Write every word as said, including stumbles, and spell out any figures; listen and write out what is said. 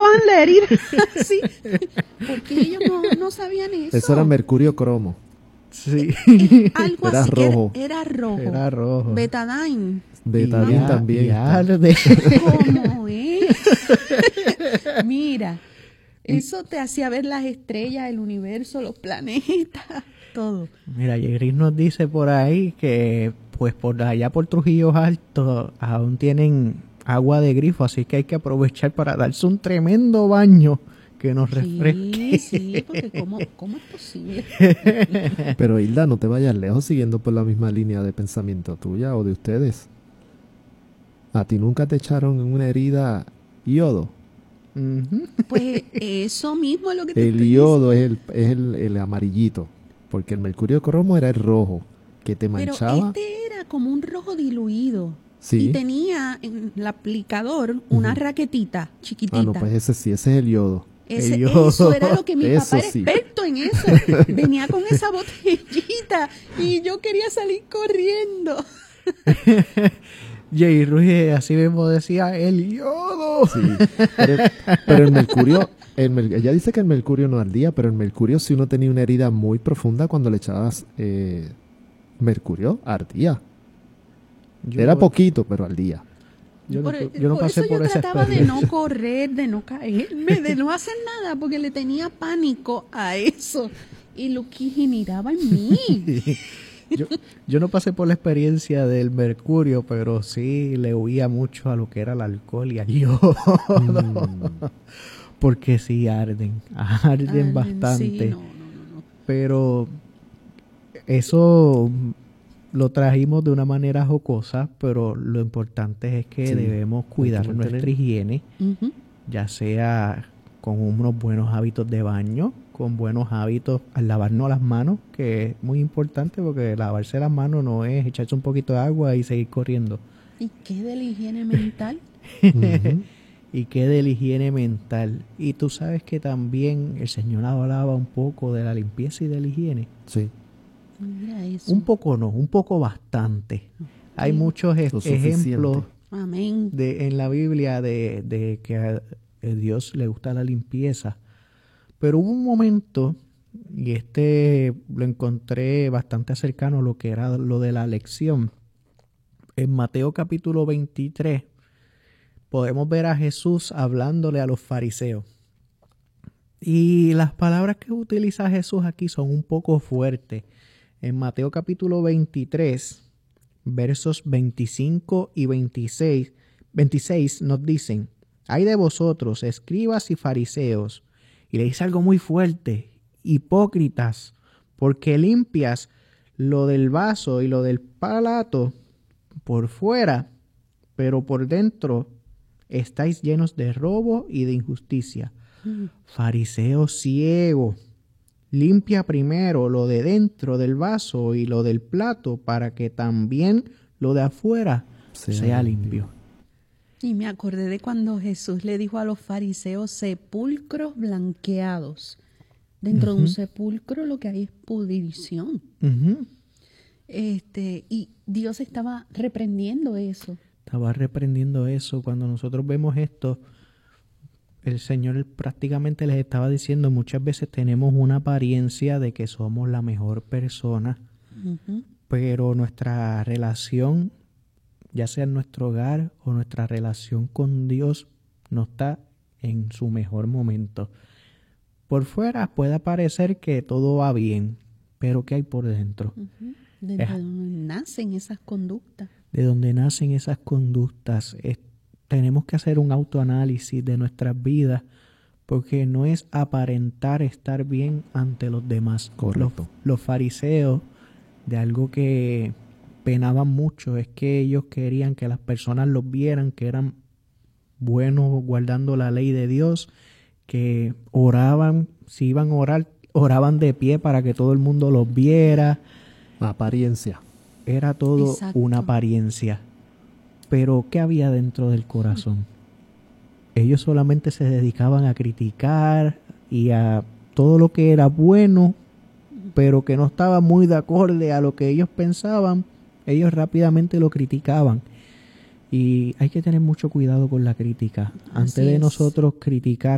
en la herida así, porque ellos no, no sabían eso. Eso era mercurio cromo. Sí. Eh, algo Era así, rojo. Era, era rojo. Era rojo. Betadine. Betadine Y- también. y está. arde. ¿Cómo es? Mira, eso te hacía ver las estrellas, el universo, los planetas, todo. Mira, Yegris nos dice por ahí que pues por allá por Trujillo Alto aún tienen agua de grifo, así que hay que aprovechar para darse un tremendo baño que nos refresque. Sí, sí, porque ¿cómo, cómo es posible? Pero Hilda, no te vayas lejos siguiendo por la misma línea de pensamiento tuya o de ustedes. ¿A ti nunca te echaron en una herida yodo? Ujú. Pues eso mismo es lo que te El estoy yodo es, el, es el, el amarillito, porque el mercurio cromo era el rojo, que te Pero manchaba. este era como un rojo diluido. Sí. Y tenía en el aplicador una Ujú. raquetita chiquitita. Ah, no, pues ese sí, ese es el yodo. Ese- el yodo. Eso era lo que mi Eso papá era sí. experto en eso. Venía con esa botellita y yo quería salir corriendo. Jay Ruiz así mismo decía el yodo. Sí. Pero, pero el mercurio, el mer- ella dice que el mercurio no ardía, pero el mercurio, si uno tenía una herida muy profunda, cuando le echabas eh, mercurio, ardía. Yo- Era poquito, pero ardía. Yo no, Por, yo no por pasé eso por yo esa trataba de no experiencia. correr, de no caerme, de no hacer nada, porque le tenía pánico a eso. Y Luquiji miraba en mí. Yo, yo no pasé por la experiencia del mercurio, pero sí le huía mucho a lo que era el alcohol y al yodo. Mm. Porque sí arden, arden Ah, bastante. sí, no, no, no, no. Pero eso lo trajimos de una manera jocosa, pero lo importante es que Sí, debemos hay que cuidar mantener- nuestra higiene, Ujú. ya sea con unos buenos hábitos de baño, con buenos hábitos al lavarnos las manos, que es muy importante porque lavarse las manos no es echarse un poquito de agua y seguir corriendo. ¿Y qué de la higiene mental? Ujú. Y qué de la higiene mental. Y tú sabes que también el Señor hablaba un poco de la limpieza y de la higiene. Sí. Mira eso. Un poco no, un poco bastante. Hay muchos e- Lo suficiente. ejemplos Amén. de, en la Biblia de, de que a, a Dios le gusta la limpieza. Pero hubo un momento, y este lo encontré bastante cercano a lo que era lo de la lección. En Mateo capítulo veintitrés podemos ver a Jesús hablándole a los fariseos. Y las palabras que utiliza Jesús aquí son un poco fuertes. En Mateo capítulo veintitrés, versos veinticinco y veintiséis, veintiséis nos dicen: «Ay de vosotros, escribas y fariseos», y le dice algo muy fuerte, «hipócritas, porque limpias lo del vaso y lo del palato por fuera, pero por dentro estáis llenos de robo y de injusticia. Fariseo ciego, limpia primero lo de dentro del vaso y lo del plato para que también lo de afuera sea, Sea limpio». limpio. Y me acordé de cuando Jesús le dijo a los fariseos sepulcros blanqueados. Dentro de un sepulcro lo que hay es pudrición. Ujú. Este, y Dios estaba reprendiendo eso. Estaba reprendiendo eso. Cuando nosotros vemos esto, el Señor prácticamente les estaba diciendo: muchas veces tenemos una apariencia de que somos la mejor persona, Ujú. pero nuestra relación, ya sea en nuestro hogar o nuestra relación con Dios, no está en su mejor momento. Por fuera puede parecer que todo va bien, pero ¿qué hay por dentro? Ujú. Desde Ajá. donde nacen esas conductas. De donde nacen esas conductas. Es- tenemos que hacer un autoanálisis de nuestras vidas, porque no es aparentar estar bien ante los demás. Correcto. Los, los fariseos, de algo que penaban mucho, es que ellos querían que las personas los vieran, que eran buenos guardando la ley de Dios, que oraban, si iban a orar, oraban de pie para que todo el mundo los viera. Apariencia. Era todo Exacto. una apariencia. Pero ¿qué había dentro del corazón? Ellos solamente se dedicaban a criticar y a todo lo que era bueno, pero que no estaba muy de acorde a lo que ellos pensaban. Ellos rápidamente lo criticaban. Y hay que tener mucho cuidado con la crítica. Antes Así de es. nosotros criticar